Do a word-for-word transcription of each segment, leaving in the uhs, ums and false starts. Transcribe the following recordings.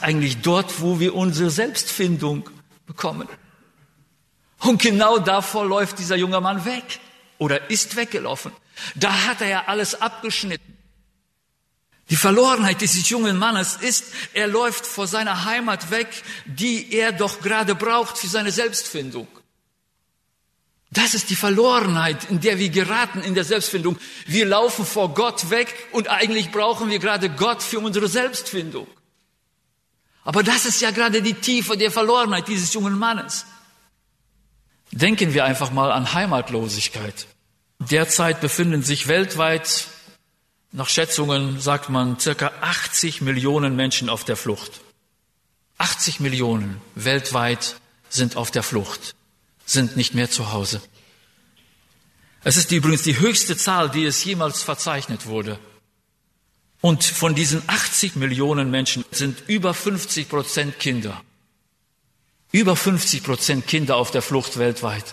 eigentlich dort, wo wir unsere Selbstfindung bekommen. Und genau davor läuft dieser junge Mann weg oder ist weggelaufen. Da hat er ja alles abgeschnitten. Die Verlorenheit dieses jungen Mannes ist, er läuft vor seiner Heimat weg, die er doch gerade braucht für seine Selbstfindung. Das ist die Verlorenheit, in der wir geraten in der Selbstfindung. Wir laufen vor Gott weg und eigentlich brauchen wir gerade Gott für unsere Selbstfindung. Aber das ist ja gerade die Tiefe der Verlorenheit dieses jungen Mannes. Denken wir einfach mal an Heimatlosigkeit. Derzeit befinden sich weltweit, nach Schätzungen sagt man, circa achtzig Millionen Menschen auf der Flucht. achtzig Millionen weltweit sind auf der Flucht, sind nicht mehr zu Hause. Es ist übrigens die höchste Zahl, die es jemals verzeichnet wurde. Und von diesen achtzig Millionen Menschen sind über fünfzig Prozent Kinder. Über fünfzig Prozent Kinder auf der Flucht weltweit.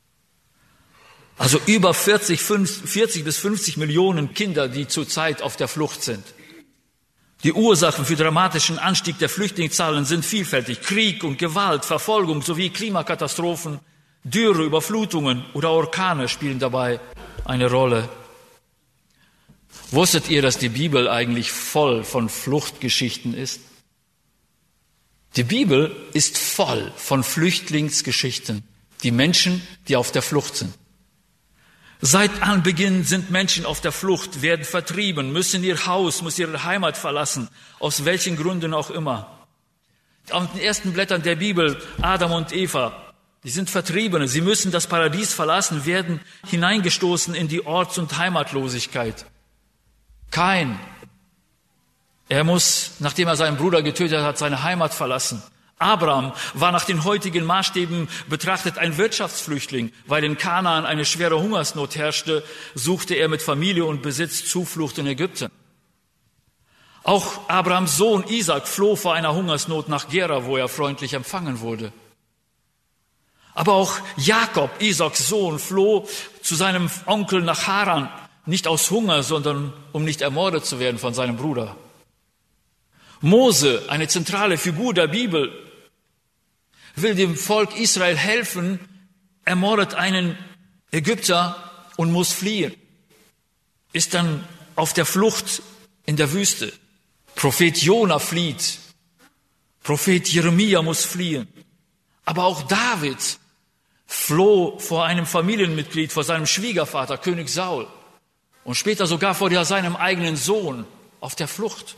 Also über vierzig, vierzig bis fünfzig Millionen Kinder, die zurzeit auf der Flucht sind. Die Ursachen für dramatischen Anstieg der Flüchtlingszahlen sind vielfältig. Krieg und Gewalt, Verfolgung sowie Klimakatastrophen, Dürre, Überflutungen oder Orkane spielen dabei eine Rolle. Wusstet ihr, dass die Bibel eigentlich voll von Fluchtgeschichten ist? Die Bibel ist voll von Flüchtlingsgeschichten, die Menschen, die auf der Flucht sind. Seit Anbeginn sind Menschen auf der Flucht, werden vertrieben, müssen ihr Haus, müssen ihre Heimat verlassen, aus welchen Gründen auch immer. Auf den ersten Blättern der Bibel, Adam und Eva, die sind Vertriebene, sie müssen das Paradies verlassen, werden hineingestoßen in die Orts- und Heimatlosigkeit. Kain, er muss, nachdem er seinen Bruder getötet hat, seine Heimat verlassen. Abraham war nach den heutigen Maßstäben betrachtet ein Wirtschaftsflüchtling, weil in Kanaan eine schwere Hungersnot herrschte, suchte er mit Familie und Besitz Zuflucht in Ägypten. Auch Abrahams Sohn Isaac floh vor einer Hungersnot nach Gera, wo er freundlich empfangen wurde. Aber auch Jakob, Isaaks Sohn, floh zu seinem Onkel nach Haran, nicht aus Hunger, sondern um nicht ermordet zu werden von seinem Bruder. Mose, eine zentrale Figur der Bibel, will dem Volk Israel helfen, ermordet einen Ägypter und muss fliehen, ist dann auf der Flucht in der Wüste. Prophet Jona flieht, Prophet Jeremia muss fliehen, aber auch David floh vor einem Familienmitglied, vor seinem Schwiegervater, König Saul, und später sogar vor seinem eigenen Sohn auf der Flucht.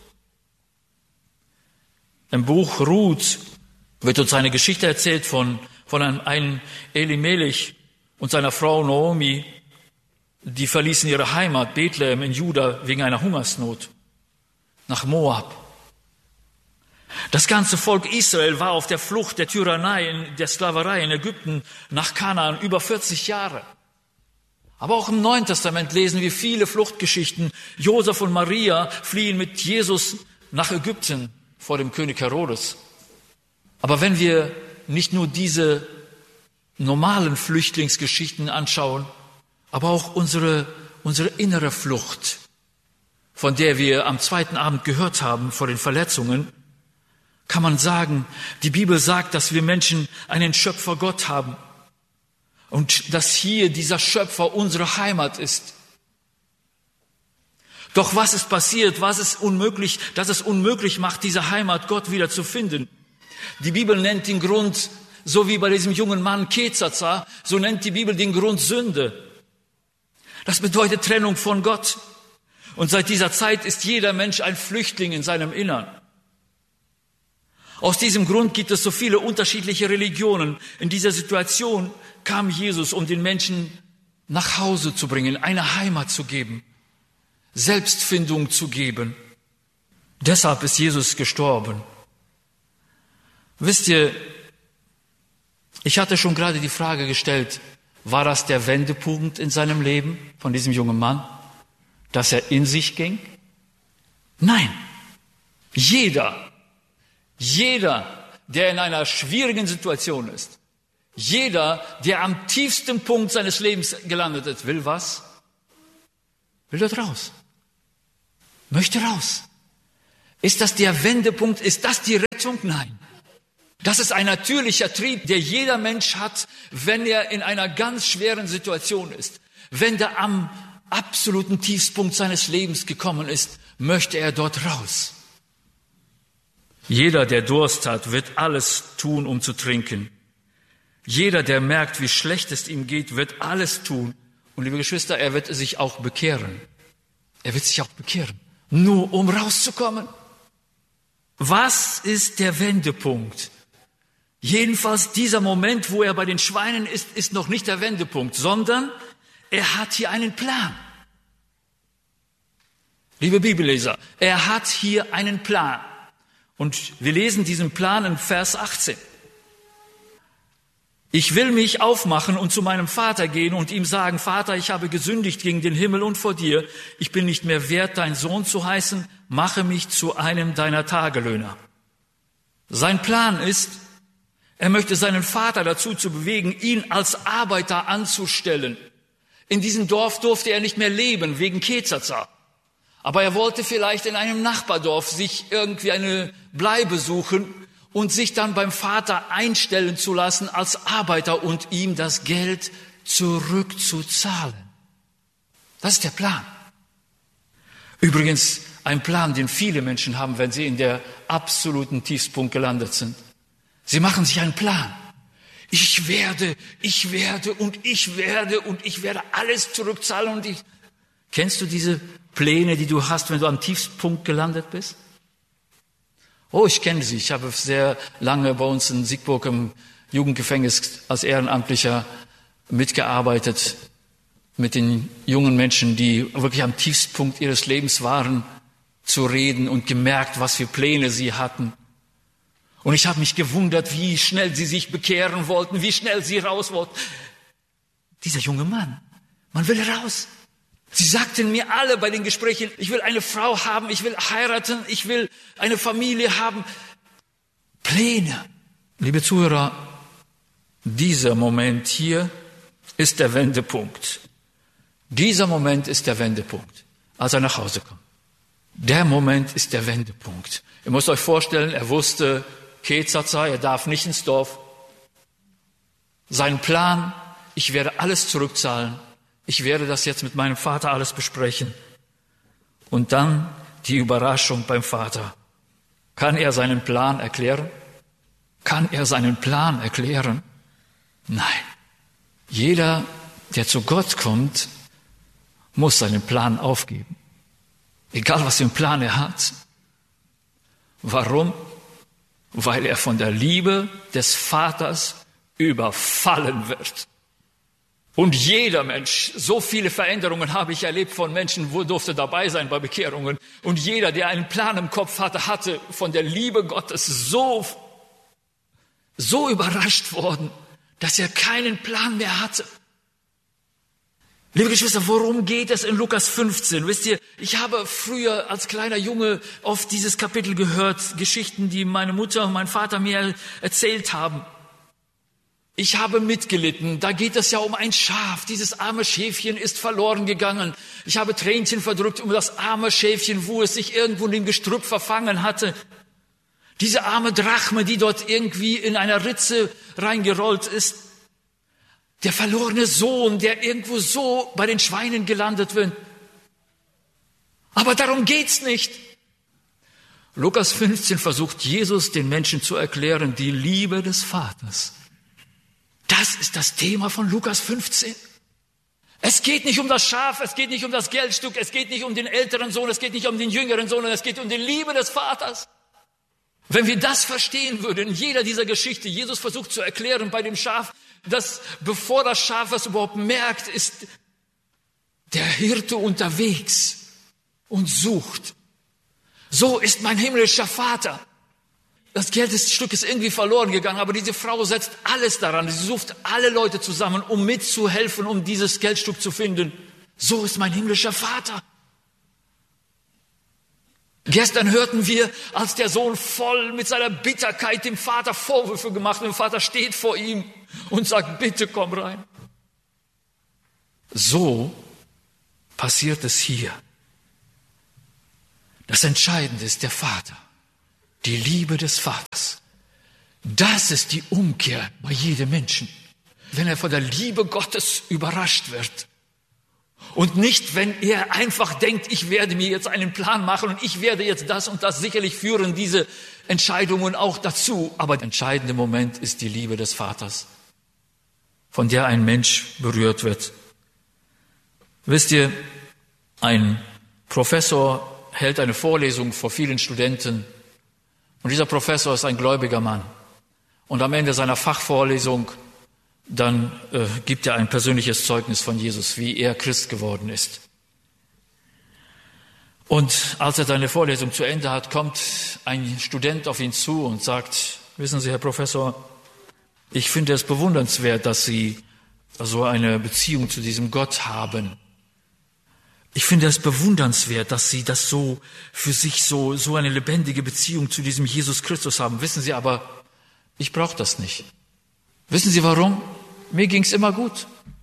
Im Buch Ruth wird uns eine Geschichte erzählt von, von einem, einem Elimelech und seiner Frau Naomi. Die verließen ihre Heimat Bethlehem in Juda wegen einer Hungersnot nach Moab. Das ganze Volk Israel war auf der Flucht der Tyrannei, der Sklaverei in Ägypten nach Kanaan über vierzig Jahre. Aber auch im Neuen Testament lesen wir viele Fluchtgeschichten. Josef und Maria fliehen mit Jesus nach Ägypten vor dem König Herodes. Aber wenn wir nicht nur diese normalen Flüchtlingsgeschichten anschauen, aber auch unsere, unsere innere Flucht, von der wir am zweiten Abend gehört haben, vor den Verletzungen, kann man sagen, die Bibel sagt, dass wir Menschen einen Schöpfer Gott haben und dass hier dieser Schöpfer unsere Heimat ist. Doch was ist passiert? Was ist unmöglich, dass es unmöglich macht, diese Heimat Gott wieder zu finden? Die Bibel nennt den Grund, so wie bei diesem jungen Mann Kezaza, so nennt die Bibel den Grund Sünde. Das bedeutet Trennung von Gott. Und seit dieser Zeit ist jeder Mensch ein Flüchtling in seinem Innern. Aus diesem Grund gibt es so viele unterschiedliche Religionen. In dieser Situation kam Jesus, um den Menschen nach Hause zu bringen, eine Heimat zu geben, Selbstfindung zu geben. Deshalb ist Jesus gestorben. Wisst ihr, ich hatte schon gerade die Frage gestellt, war das der Wendepunkt in seinem Leben von diesem jungen Mann, dass er in sich ging? Nein, jeder, jeder, der in einer schwierigen Situation ist, jeder, der am tiefsten Punkt seines Lebens gelandet ist, will was? Will dort raus. Möchte raus. Ist das der Wendepunkt? Ist das die Rettung? Nein. Das ist ein natürlicher Trieb, der jeder Mensch hat, wenn er in einer ganz schweren Situation ist. Wenn er am absoluten Tiefpunkt seines Lebens gekommen ist, möchte er dort raus. Jeder, der Durst hat, wird alles tun, um zu trinken. Jeder, der merkt, wie schlecht es ihm geht, wird alles tun. Und liebe Geschwister, er wird sich auch bekehren. Er wird sich auch bekehren, nur um rauszukommen. Was ist der Wendepunkt? Jedenfalls dieser Moment, wo er bei den Schweinen ist, ist noch nicht der Wendepunkt, sondern er hat hier einen Plan. Liebe Bibelleser, er hat hier einen Plan. Und wir lesen diesen Plan in Vers achtzehn. Ich will mich aufmachen und zu meinem Vater gehen und ihm sagen, Vater, ich habe gesündigt gegen den Himmel und vor dir. Ich bin nicht mehr wert, dein Sohn zu heißen. Mache mich zu einem deiner Tagelöhner. Sein Plan ist, er möchte seinen Vater dazu zu bewegen, ihn als Arbeiter anzustellen. In diesem Dorf durfte er nicht mehr leben, wegen Kezaza. Aber er wollte vielleicht in einem Nachbardorf sich irgendwie eine Bleibe suchen und sich dann beim Vater einstellen zu lassen als Arbeiter und ihm das Geld zurückzuzahlen. Das ist der Plan. Übrigens ein Plan, den viele Menschen haben, wenn sie in der absoluten Tiefspunkt gelandet sind. Sie machen sich einen Plan. Ich werde, ich werde und ich werde und ich werde alles zurückzahlen. Und ich. Kennst du diese Pläne, die du hast, wenn du am Tiefpunkt gelandet bist? Oh, ich kenne sie. Ich habe sehr lange bei uns in Siegburg im Jugendgefängnis als Ehrenamtlicher mitgearbeitet mit den jungen Menschen, die wirklich am Tiefpunkt ihres Lebens waren, zu reden und gemerkt, was für Pläne sie hatten. Und ich habe mich gewundert, wie schnell sie sich bekehren wollten, wie schnell sie raus wollten. Dieser junge Mann, man will raus. Sie sagten mir alle bei den Gesprächen, ich will eine Frau haben, ich will heiraten, ich will eine Familie haben. Pläne. Liebe Zuhörer, dieser Moment hier ist der Wendepunkt. Dieser Moment ist der Wendepunkt, als er nach Hause kommt. Der Moment ist der Wendepunkt. Ihr müsst euch vorstellen, er wusste, Kezaza, er darf nicht ins Dorf. Sein Plan, ich werde alles zurückzahlen. Ich werde das jetzt mit meinem Vater alles besprechen. Und dann die Überraschung beim Vater. Kann er seinen Plan erklären? Kann er seinen Plan erklären? Nein. Jeder, der zu Gott kommt, muss seinen Plan aufgeben. Egal, was für einen Plan er hat. Warum? Weil er von der Liebe des Vaters überfallen wird. Und jeder Mensch, so viele Veränderungen habe ich erlebt von Menschen, wo durfte dabei sein bei Bekehrungen. Und jeder, der einen Plan im Kopf hatte, hatte von der Liebe Gottes so, so überrascht worden, dass er keinen Plan mehr hatte. Liebe Geschwister, worum geht es in Lukas fünfzehn? Wisst ihr, ich habe früher als kleiner Junge oft dieses Kapitel gehört, Geschichten, die meine Mutter und mein Vater mir erzählt haben. Ich habe mitgelitten, da geht es ja um ein Schaf, dieses arme Schäfchen ist verloren gegangen. Ich habe Tränchen verdrückt um das arme Schäfchen, wo es sich irgendwo in dem Gestrüpp verfangen hatte. Diese arme Drachme, die dort irgendwie in einer Ritze reingerollt ist. Der verlorene Sohn, der irgendwo so bei den Schweinen gelandet wird. Aber darum geht's nicht. Lukas fünfzehn versucht Jesus den Menschen zu erklären, die Liebe des Vaters. Das ist das Thema von Lukas fünfzehn. Es geht nicht um das Schaf, es geht nicht um das Geldstück, es geht nicht um den älteren Sohn, es geht nicht um den jüngeren Sohn, es geht um die Liebe des Vaters. Wenn wir das verstehen würden, in jeder dieser Geschichte, Jesus versucht zu erklären bei dem Schaf, dass bevor das Schaf es überhaupt merkt, ist der Hirte unterwegs und sucht. So ist mein himmlischer Vater. Das Geldstück ist irgendwie verloren gegangen, aber diese Frau setzt alles daran. Sie sucht alle Leute zusammen, um mitzuhelfen, um dieses Geldstück zu finden. So ist mein himmlischer Vater. Gestern hörten wir, als der Sohn voll mit seiner Bitterkeit dem Vater Vorwürfe gemacht hat. Der Vater steht vor ihm und sagt, bitte komm rein. So passiert es hier. Das Entscheidende ist der Vater. Die Liebe des Vaters. Das ist die Umkehr bei jedem Menschen. Wenn er von der Liebe Gottes überrascht wird. Und nicht, wenn er einfach denkt, ich werde mir jetzt einen Plan machen und ich werde jetzt das und das. Sicherlich führen diese Entscheidungen auch dazu. Aber der entscheidende Moment ist die Liebe des Vaters, von der ein Mensch berührt wird. Wisst ihr, ein Professor hält eine Vorlesung vor vielen Studenten. Und dieser Professor ist ein gläubiger Mann. Und am Ende seiner Fachvorlesung dann äh, gibt er ein persönliches Zeugnis von Jesus, wie er Christ geworden ist. Und als er seine Vorlesung zu Ende hat, kommt ein Student auf ihn zu und sagt, wissen Sie, Herr Professor, ich finde es bewundernswert, dass Sie so eine Beziehung zu diesem Gott haben. Ich finde es bewundernswert, dass Sie das so für sich so, so eine lebendige Beziehung zu diesem Jesus Christus haben. Wissen Sie, aber ich brauche das nicht. Wissen Sie warum? Mir ging's immer gut.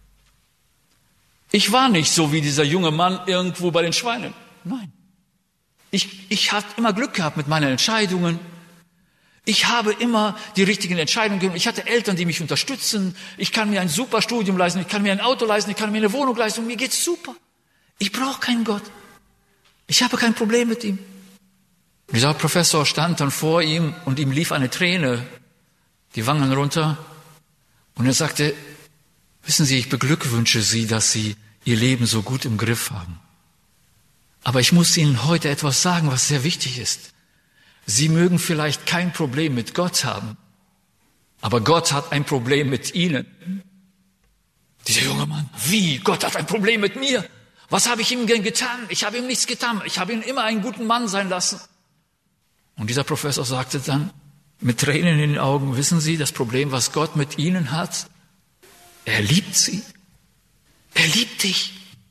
Ich war nicht so wie dieser junge Mann irgendwo bei den Schweinen. Nein. Ich, ich habe immer Glück gehabt mit meinen Entscheidungen. Ich habe immer die richtigen Entscheidungen genommen. Ich hatte Eltern, die mich unterstützen. Ich kann mir ein super Studium leisten. Ich kann mir ein Auto leisten. Ich kann mir eine Wohnung leisten. Und mir geht's super. Ich brauche keinen Gott. Ich habe kein Problem mit ihm. Dieser Professor stand dann vor ihm und ihm lief eine Träne die Wangen runter. Und er sagte, wissen Sie, ich beglückwünsche Sie, dass Sie Ihr Leben so gut im Griff haben. Aber ich muss Ihnen heute etwas sagen, was sehr wichtig ist. Sie mögen vielleicht kein Problem mit Gott haben, aber Gott hat ein Problem mit Ihnen. Dieser junge Mann, wie? Gott hat ein Problem mit mir? Was habe ich ihm denn getan? Ich habe ihm nichts getan. Ich habe ihn immer einen guten Mann sein lassen. Und dieser Professor sagte dann, mit Tränen in den Augen, wissen Sie, das Problem, was Gott mit Ihnen hat, er liebt Sie. Er liebt dich.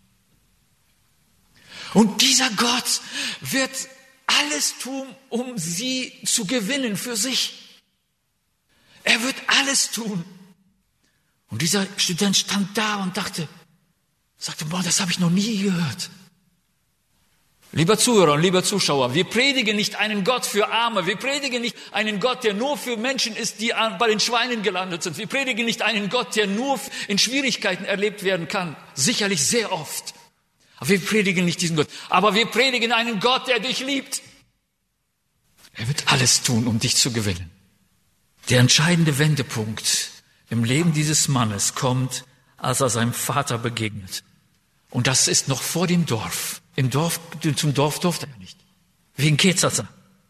Und dieser Gott wird alles tun, um Sie zu gewinnen für sich. Er wird alles tun. Und dieser Student stand da und dachte, sagte, boah, das habe ich noch nie gehört. Lieber Zuhörer und lieber Zuschauer, wir predigen nicht einen Gott für Arme, wir predigen nicht einen Gott, der nur für Menschen ist, die bei den Schweinen gelandet sind. Wir predigen nicht einen Gott, der nur in Schwierigkeiten erlebt werden kann, sicherlich sehr oft. Aber wir predigen nicht diesen Gott, aber wir predigen einen Gott, der dich liebt. Er wird alles tun, um dich zu gewinnen. Der entscheidende Wendepunkt im Leben dieses Mannes kommt, als er seinem Vater begegnet. Und das ist noch vor dem Dorf. Im Dorf, zum Dorf durfte er nicht. Wegen Kezaza.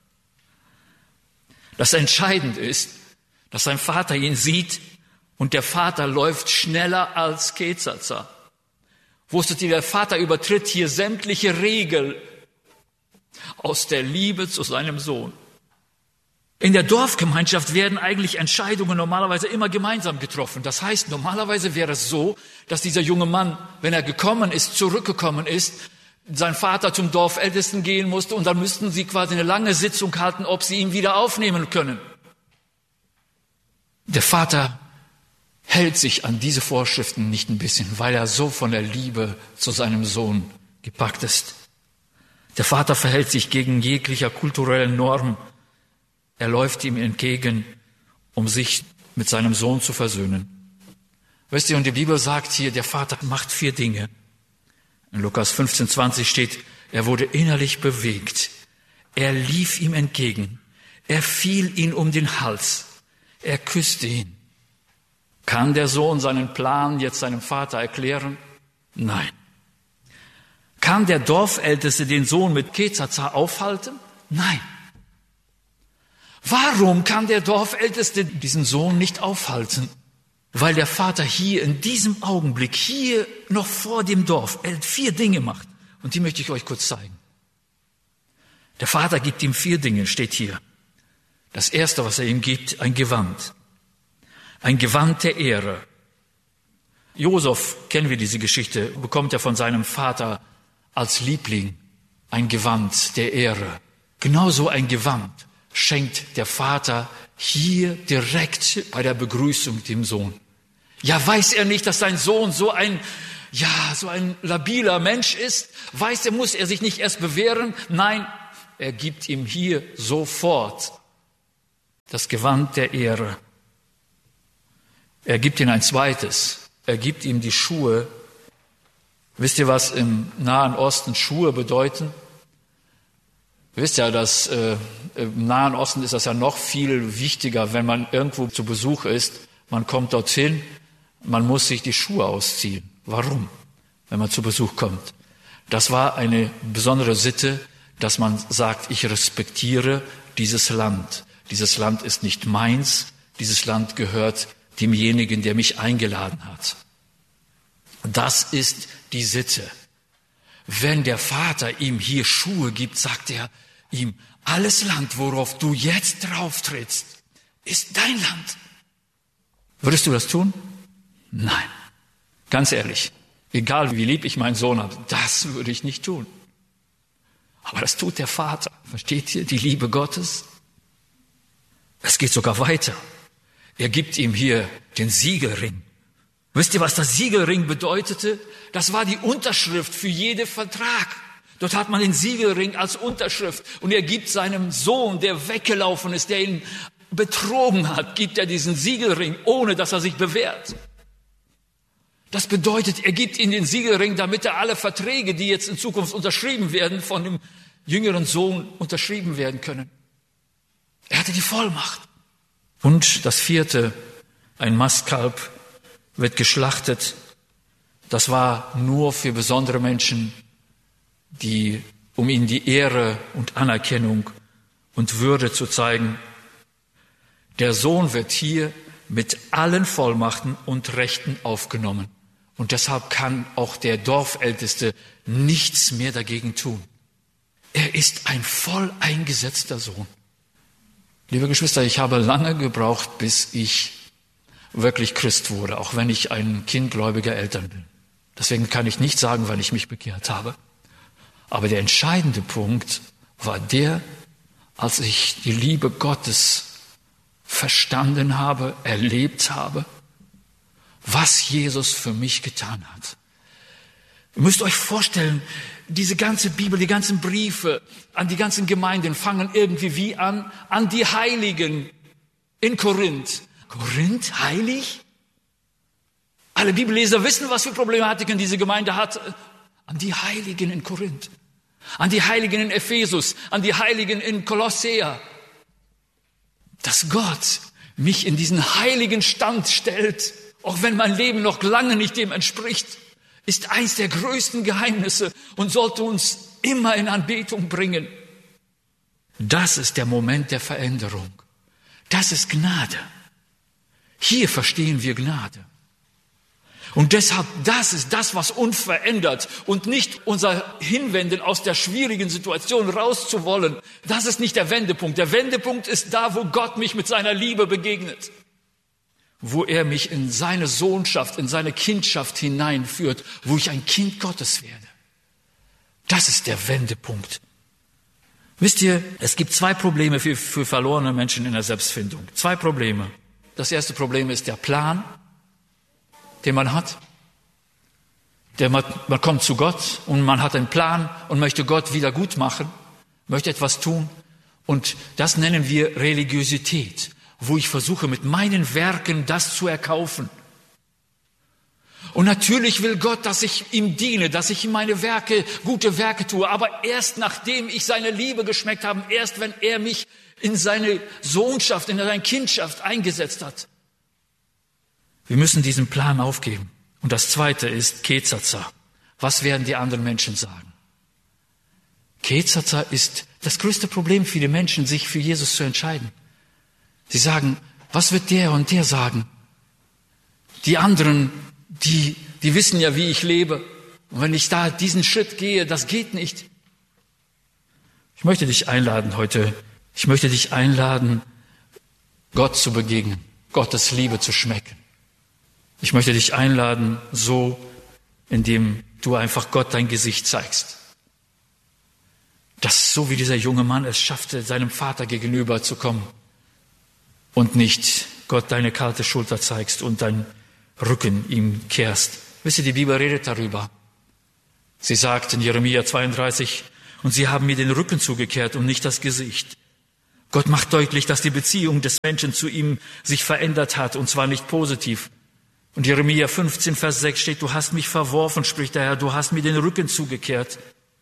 Das Entscheidende ist, dass sein Vater ihn sieht und der Vater läuft schneller als Kezaza. Wusstet ihr, der Vater übertritt hier sämtliche Regeln aus der Liebe zu seinem Sohn. In der Dorfgemeinschaft werden eigentlich Entscheidungen normalerweise immer gemeinsam getroffen. Das heißt, normalerweise wäre es so, dass dieser junge Mann, wenn er gekommen ist, zurückgekommen ist, sein Vater zum Dorfältesten gehen musste und dann müssten sie quasi eine lange Sitzung halten, ob sie ihn wieder aufnehmen können. Der Vater hält sich an diese Vorschriften nicht ein bisschen, weil er so von der Liebe zu seinem Sohn gepackt ist. Der Vater verhält sich gegen jeglicher kulturellen Norm. Er läuft ihm entgegen, um sich mit seinem Sohn zu versöhnen. Wisst ihr, und die Bibel sagt hier, der Vater macht vier Dinge. In Lukas fünfzehn, zwanzig steht, er wurde innerlich bewegt. Er lief ihm entgegen. Er fiel ihm um den Hals. Er küsste ihn. Kann der Sohn seinen Plan jetzt seinem Vater erklären? Nein. Kann der Dorfälteste den Sohn mit Kezaza aufhalten? Nein. Warum kann der Dorfälteste diesen Sohn nicht aufhalten? Weil der Vater hier in diesem Augenblick, hier noch vor dem Dorf, er vier Dinge macht. Und die möchte ich euch kurz zeigen. Der Vater gibt ihm vier Dinge, steht hier. Das erste, was er ihm gibt, ein Gewand. Ein Gewand der Ehre. Josef, kennen wir diese Geschichte, bekommt er von seinem Vater als Liebling ein Gewand der Ehre. Genauso ein Gewand schenkt der Vater hier direkt bei der Begrüßung dem Sohn. Ja, weiß er nicht, dass sein Sohn so ein, ja, so ein labiler Mensch ist? Weiß er, muss er sich nicht erst bewähren? Nein, er gibt ihm hier sofort das Gewand der Ehre. Er gibt ihm ein zweites. Er gibt ihm die Schuhe. Wisst ihr, was im Nahen Osten Schuhe bedeuten? Ihr wisst ja, dass äh, im Nahen Osten ist das ja noch viel wichtiger, wenn man irgendwo zu Besuch ist. Man kommt dorthin, man muss sich die Schuhe ausziehen. Warum? Wenn man zu Besuch kommt. Das war eine besondere Sitte, dass man sagt, ich respektiere dieses Land. Dieses Land ist nicht meins, dieses Land gehört demjenigen, der mich eingeladen hat. Das ist die Sitte. Wenn der Vater ihm hier Schuhe gibt, sagt er ihm, alles Land, worauf du jetzt drauf trittst, ist dein Land. Würdest du das tun? Nein. Ganz ehrlich, egal wie lieb ich meinen Sohn habe, das würde ich nicht tun. Aber das tut der Vater. Versteht ihr die Liebe Gottes? Es geht sogar weiter. Er gibt ihm hier den Siegelring. Wisst ihr, was das Siegelring bedeutete? Das war die Unterschrift für jeden Vertrag. Dort hat man den Siegelring als Unterschrift. Und er gibt seinem Sohn, der weggelaufen ist, der ihn betrogen hat, gibt er diesen Siegelring, ohne dass er sich bewährt. Das bedeutet, er gibt ihm den Siegelring, damit er alle Verträge, die jetzt in Zukunft unterschrieben werden, von dem jüngeren Sohn unterschrieben werden können. Er hatte die Vollmacht. Und das vierte, ein Mastkalb wird geschlachtet. Das war nur für besondere Menschen, die, um ihnen die Ehre und Anerkennung und Würde zu zeigen. Der Sohn wird hier mit allen Vollmachten und Rechten aufgenommen. Und deshalb kann auch der Dorfälteste nichts mehr dagegen tun. Er ist ein voll eingesetzter Sohn. Liebe Geschwister, ich habe lange gebraucht, bis ich wirklich Christ wurde, auch wenn ich ein Kind gläubiger Eltern bin. Deswegen kann ich nicht sagen, wann ich mich bekehrt habe. Aber der entscheidende Punkt war der, als ich die Liebe Gottes verstanden habe, erlebt habe, was Jesus für mich getan hat. Ihr müsst euch vorstellen, diese ganze Bibel, die ganzen Briefe an die ganzen Gemeinden fangen irgendwie wie an, an die Heiligen in Korinth. Korinth, heilig? Alle Bibelleser wissen, was für Problematiken diese Gemeinde hat. An die Heiligen in Korinth, an die Heiligen in Ephesus, an die Heiligen in Kolossea. Dass Gott mich in diesen heiligen Stand stellt, auch wenn mein Leben noch lange nicht dem entspricht, ist eins der größten Geheimnisse und sollte uns immer in Anbetung bringen. Das ist der Moment der Veränderung. Das ist Gnade. Hier verstehen wir Gnade. Und deshalb, das ist das, was unverändert und nicht unser Hinwenden aus der schwierigen Situation rauszuwollen. Das ist nicht der Wendepunkt. Der Wendepunkt ist da, wo Gott mich mit seiner Liebe begegnet. Wo er mich in seine Sohnschaft, in seine Kindschaft hineinführt, wo ich ein Kind Gottes werde. Das ist der Wendepunkt. Wisst ihr, es gibt zwei Probleme für, für verlorene Menschen in der Selbstfindung. Zwei Probleme. Das erste Problem ist der Plan, den man hat. Der, man, man kommt zu Gott und man hat einen Plan und möchte Gott wieder gut machen, möchte etwas tun. Und das nennen wir Religiosität, wo ich versuche, mit meinen Werken das zu erkaufen. Und natürlich will Gott, dass ich ihm diene, dass ich ihm meine Werke, gute Werke tue. Aber erst nachdem ich seine Liebe geschmeckt habe, erst wenn er mich in seine Sohnschaft, in seine Kindschaft eingesetzt hat. Wir müssen diesen Plan aufgeben. Und das zweite ist Ketzaza. Was werden die anderen Menschen sagen? Ketzaza ist das größte Problem für die Menschen, sich für Jesus zu entscheiden. Sie sagen, was wird der und der sagen? Die anderen, die, die wissen ja, wie ich lebe. Und wenn ich da diesen Schritt gehe, das geht nicht. Ich möchte dich einladen heute, ich möchte dich einladen, Gott zu begegnen, Gottes Liebe zu schmecken. Ich möchte dich einladen, so, indem du einfach Gott dein Gesicht zeigst. Dass so wie dieser junge Mann es schaffte, seinem Vater gegenüber zu kommen und nicht Gott deine kalte Schulter zeigst und deinen Rücken ihm kehrst. Wisst ihr, die Bibel redet darüber. Sie sagt in Jeremia zweiunddreißig, und sie haben mir den Rücken zugekehrt und nicht das Gesicht. Gott macht deutlich, dass die Beziehung des Menschen zu ihm sich verändert hat, und zwar nicht positiv. Und Jeremia fünfzehn, Vers sechs steht, du hast mich verworfen, spricht der Herr, du hast mir den Rücken zugekehrt.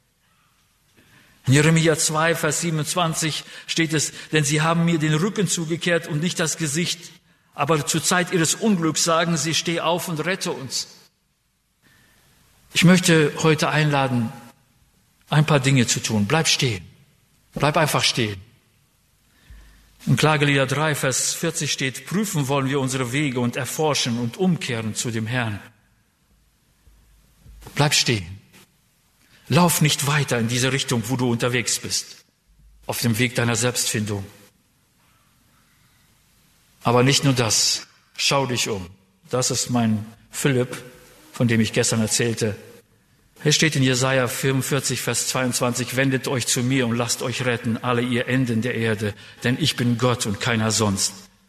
In Jeremia zwei, Vers siebenundzwanzig steht es, denn sie haben mir den Rücken zugekehrt und nicht das Gesicht. Aber zur Zeit ihres Unglücks sagen sie, steh auf und rette uns. Ich möchte heute einladen, ein paar Dinge zu tun. Bleib stehen. Bleib einfach stehen. In Klagelieder drei, Vers vierzig steht, prüfen wollen wir unsere Wege und erforschen und umkehren zu dem Herrn. Bleib stehen. Lauf nicht weiter in diese Richtung, wo du unterwegs bist, auf dem Weg deiner Selbstfindung. Aber nicht nur das. Schau dich um. Das ist mein Philipp, von dem ich gestern erzählte. Hier steht in Jesaja fünfundvierzig, Vers zweiundzwanzig, wendet euch zu mir und lasst euch retten, alle ihr Enden der Erde, denn ich bin Gott und keiner sonst.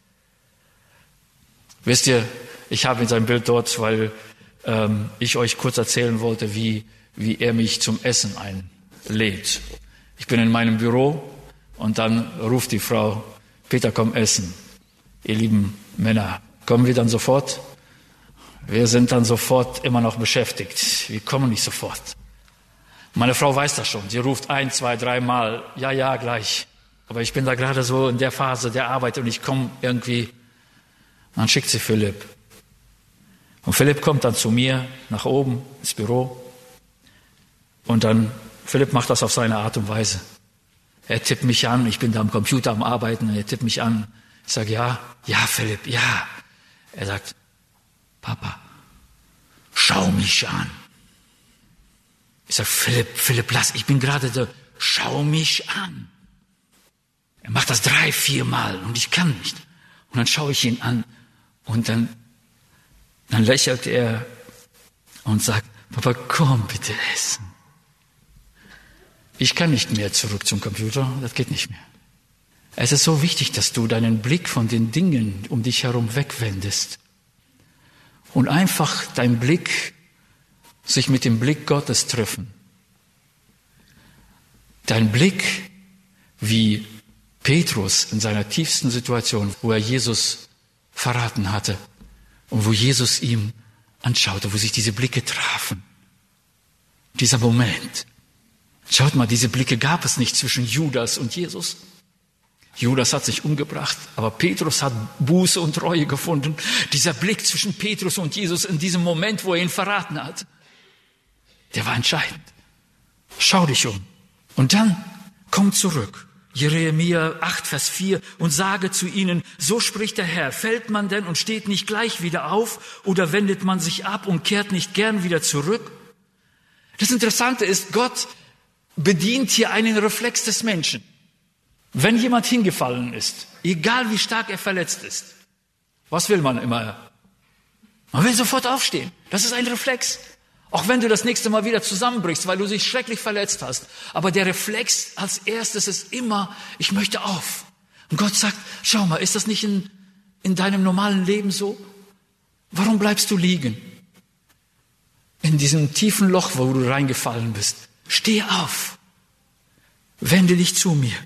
Wisst ihr, ich habe sein Bild dort, weil ähm, ich euch kurz erzählen wollte, wie, wie er mich zum Essen einlädt. Ich bin in meinem Büro und dann ruft die Frau, Peter, komm essen. Ihr lieben Männer, kommen wir dann sofort? Wir sind dann sofort immer noch beschäftigt. Wir kommen nicht sofort. Meine Frau weiß das schon. Sie ruft ein, zwei, dreimal. Ja, ja, gleich. Aber ich bin da gerade so in der Phase der Arbeit und ich komme irgendwie. Dann schickt sie Philipp. Und Philipp kommt dann zu mir nach oben ins Büro. Und dann, Philipp macht das auf seine Art und Weise. Er tippt mich an. Ich bin da am Computer am Arbeiten. Und er tippt mich an. Ich sage, ja, ja, Philipp, ja. Er sagt, Papa, schau mich an. Ich sage, Philipp, Philipp, lass, ich bin gerade da, schau mich an. Er macht das drei, vier Mal und ich kann nicht. Und dann schaue ich ihn an und dann, dann lächelt er und sagt, Papa, komm bitte essen. Ich kann nicht mehr zurück zum Computer, das geht nicht mehr. Es ist so wichtig, dass du deinen Blick von den Dingen um dich herum wegwendest. Und einfach dein Blick sich mit dem Blick Gottes treffen. Dein Blick wie Petrus in seiner tiefsten Situation, wo er Jesus verraten hatte und wo Jesus ihm anschaute, wo sich diese Blicke trafen. Dieser Moment. Schaut mal, diese Blicke gab es nicht zwischen Judas und Jesus. Judas hat sich umgebracht, aber Petrus hat Buße und Reue gefunden. Dieser Blick zwischen Petrus und Jesus in diesem Moment, wo er ihn verraten hat, der war entscheidend. Schau dich um. Und dann komm zurück. Jeremia acht, Vers vier, und sage zu ihnen, so spricht der Herr, fällt man denn und steht nicht gleich wieder auf oder wendet man sich ab und kehrt nicht gern wieder zurück? Das Interessante ist, Gott bedient hier einen Reflex des Menschen. Wenn jemand hingefallen ist, egal wie stark er verletzt ist, was will man immer? Man will sofort aufstehen. Das ist ein Reflex. Auch wenn du das nächste Mal wieder zusammenbrichst, weil du dich schrecklich verletzt hast. Aber der Reflex als erstes ist immer, ich möchte auf. Und Gott sagt, schau mal, ist das nicht in, in deinem normalen Leben so? Warum bleibst du liegen? In diesem tiefen Loch, wo du reingefallen bist. Steh auf. Wende dich zu mir.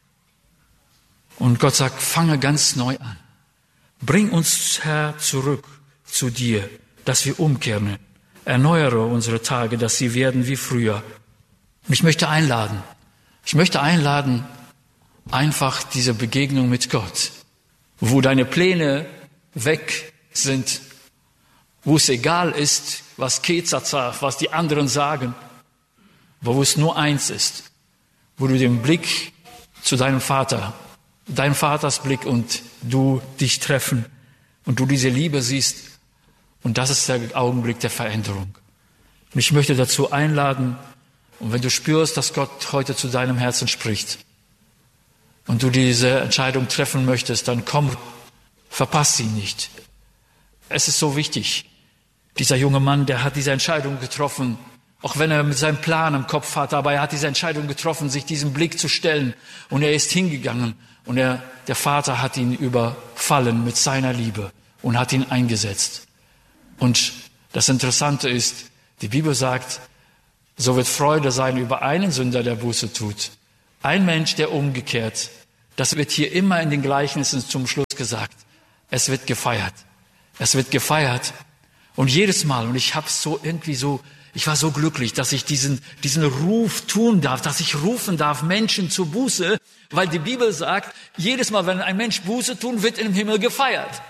Und Gott sagt, fange ganz neu an. Bring uns, Herr, zurück zu dir, dass wir umkehren. Erneuere unsere Tage, dass sie werden wie früher. Und ich möchte einladen, ich möchte einladen, einfach diese Begegnung mit Gott, wo deine Pläne weg sind, wo es egal ist, was Kezer sagt, was die anderen sagen, aber wo es nur eins ist, wo du den Blick zu deinem Vater, dein Vaters Blick und du dich treffen und du diese Liebe siehst. Und das ist der Augenblick der Veränderung. Und ich möchte dazu einladen, und wenn du spürst, dass Gott heute zu deinem Herzen spricht und du diese Entscheidung treffen möchtest, dann komm, verpass sie nicht. Es ist so wichtig. Dieser junge Mann, der hat diese Entscheidung getroffen, auch wenn er mit seinem Plan im Kopf hat, aber er hat diese Entscheidung getroffen, sich diesem Blick zu stellen. Und er ist hingegangen und er, der Vater hat ihn überfallen mit seiner Liebe und hat ihn eingesetzt. Und das Interessante ist, die Bibel sagt, so wird Freude sein über einen Sünder, der Buße tut. Ein Mensch, der umgekehrt, Das wird hier immer in den Gleichnissen zum Schluss gesagt. Es wird gefeiert. Es wird gefeiert. Und jedes Mal, und ich habe so irgendwie so, ich war so glücklich, dass ich diesen, diesen Ruf tun darf, dass ich rufen darf, Menschen zur Buße, weil die Bibel sagt, jedes Mal, wenn ein Mensch Buße tun, wird im Himmel gefeiert.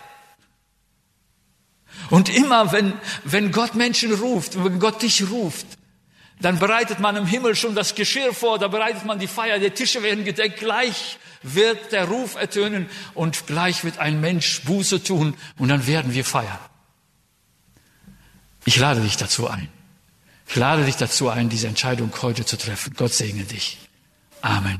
Und immer, wenn, wenn Gott Menschen ruft, wenn Gott dich ruft, dann bereitet man im Himmel schon das Geschirr vor, da bereitet man die Feier, die Tische werden gedeckt, gleich wird der Ruf ertönen und gleich wird ein Mensch Buße tun und dann werden wir feiern. Ich lade dich dazu ein. Ich lade dich dazu ein, diese Entscheidung heute zu treffen. Gott segne dich. Amen.